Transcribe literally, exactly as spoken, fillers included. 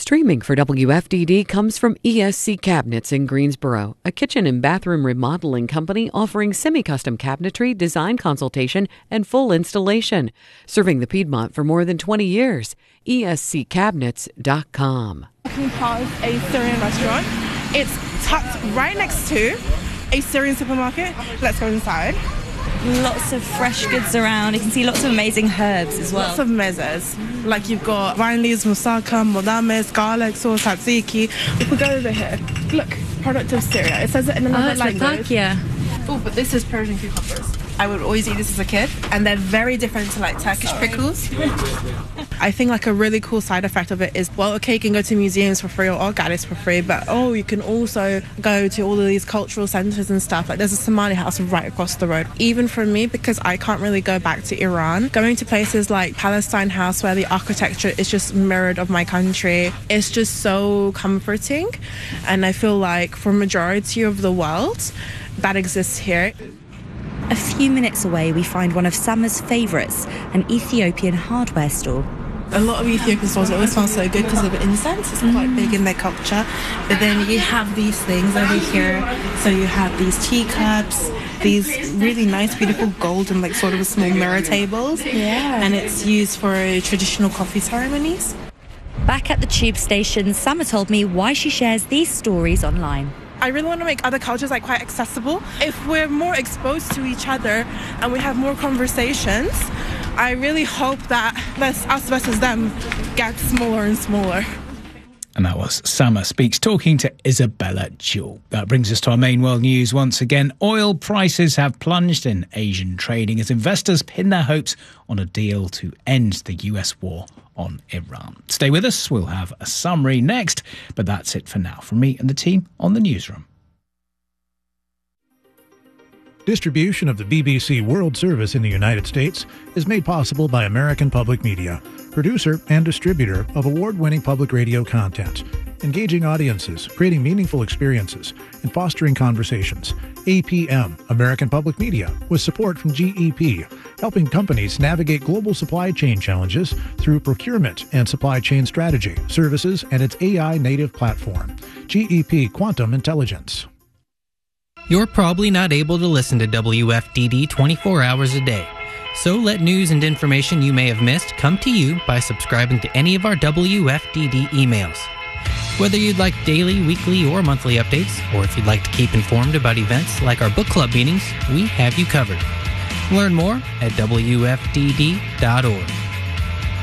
Streaming for W F D D comes from E S C Cabinets in Greensboro, a kitchen and bathroom remodeling company offering semi-custom cabinetry, design consultation, and full installation. Serving the Piedmont for more than twenty years. E S C cabinets dot com. Walking past a Syrian restaurant. It's tucked right next to a Syrian supermarket. Let's go inside. Lots of fresh goods around. You can see lots of amazing herbs as well. Lots of mezes. Like you've got vine leaves, moussaka, modames, garlic sauce, tzatziki. If we go over here, look, product of Syria. It says it in another oh, it's language. Yeah. Oh, but this is Persian cucumbers. I would always eat this as a kid, and they're very different to like Turkish pickles. I think like a really cool side effect of it is, well, okay, you can go to museums for free or art galleries for free, but oh, you can also go to all of these cultural centers and stuff. Like there's a Somali house right across the road. Even for me, because I can't really go back to Iran, going to places like Palestine House where the architecture is just mirrored of my country, it's just so comforting. And I feel like for majority of the world, that exists here. A few minutes away, we find one of Summer's favourites, an Ethiopian hardware store. A lot of Ethiopian stores always smell so good because of incense. It's quite mm. big in their culture. But then you have these things over here. So you have these teacups, these really nice, beautiful golden, like sort of small mirror tables. Yeah. And it's used for traditional coffee ceremonies. Back at the tube station, Summer told me why she shares these stories online. I really want to make other cultures like quite accessible. If we're more exposed to each other and we have more conversations, I really hope that this us versus them gets smaller and smaller. And that was Summer Speaks, talking to Isabella Jewell. That brings us to our main world news once again. Oil prices have plunged in Asian trading as investors pin their hopes on a deal to end the U S war on Iran. Stay with us, we'll have a summary next, but that's it for now from me and the team on the newsroom. Distribution of the B B C World Service in the United States is made possible by American Public Media, producer and distributor of award-winning public radio content, engaging audiences, creating meaningful experiences, and fostering conversations. A P M, American Public Media, with support from G E P, helping companies navigate global supply chain challenges through procurement and supply chain strategy, services, and its A I-native platform. G E P Quantum Intelligence. You're probably not able to listen to W F D D twenty-four hours a day. So let news and information you may have missed come to you by subscribing to any of our W F D D emails. Whether you'd like daily, weekly, or monthly updates, or if you'd like to keep informed about events like our book club meetings, we have you covered. Learn more at W F D D dot org.